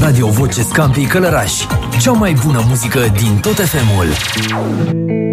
Radio Voce Scampii Călărași. Cea mai bună muzică din tot FM-ul.